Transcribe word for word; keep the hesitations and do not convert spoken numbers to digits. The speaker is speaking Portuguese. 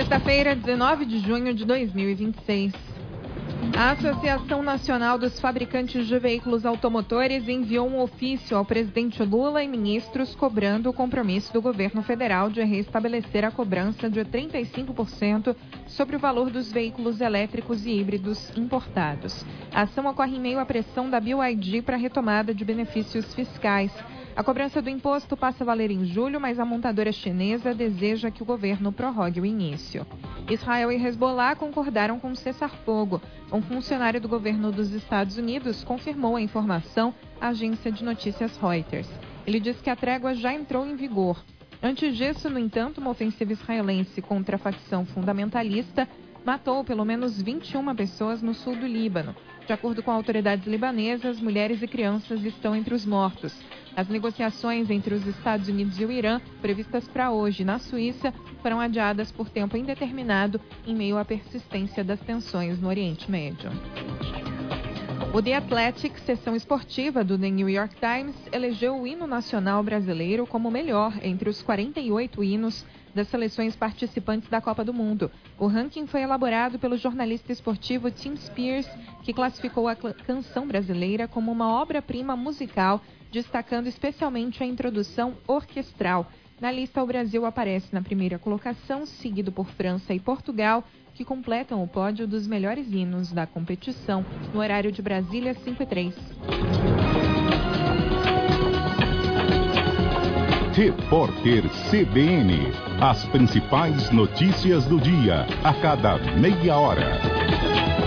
Quarta-feira, dezenove de junho de dois mil e vinte e seis. A Associação Nacional dos Fabricantes de Veículos Automotores enviou um ofício ao presidente Lula e ministros cobrando o compromisso do governo federal de restabelecer a cobrança de trinta e cinco por cento sobre o valor dos veículos elétricos e híbridos importados. A ação ocorre em meio à pressão da B Y D para a retomada de benefícios fiscais. A cobrança do imposto passa a valer em julho, mas a montadora chinesa deseja que o governo prorrogue o início. Israel e Hezbollah concordaram com cessar-fogo. Um funcionário do governo dos Estados Unidos confirmou a informação à agência de notícias Reuters. Ele disse que a trégua já entrou em vigor. Antes disso, no entanto, uma ofensiva israelense contra a facção fundamentalista matou pelo menos vinte e uma pessoas no sul do Líbano. De acordo com autoridades libanesas, mulheres e crianças estão entre os mortos. As negociações entre os Estados Unidos e o Irã, previstas para hoje na Suíça, foram adiadas por tempo indeterminado em meio à persistência das tensões no Oriente Médio. O The Athletic, seção esportiva do The New York Times, elegeu o hino nacional brasileiro como o melhor entre os quarenta e oito hinos das seleções participantes da Copa do Mundo. O ranking foi elaborado pelo jornalista esportivo Tim Spears, que classificou a canção brasileira como uma obra-prima musical, destacando especialmente a introdução orquestral. Na lista, o Brasil aparece na primeira colocação, seguido por França e Portugal, que completam o pódio dos melhores hinos da competição, no horário de Brasília, cinco e três. Repórter C B N. As principais notícias do dia, a cada meia hora.